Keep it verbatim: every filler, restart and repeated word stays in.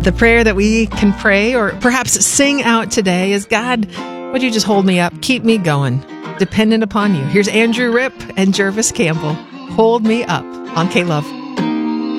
The prayer that we can pray or perhaps sing out today is, God, would you just hold me up, keep me going, dependent upon you. Here's Andrew Ripp and Jervis Campbell, Hold Me Up on K-Love.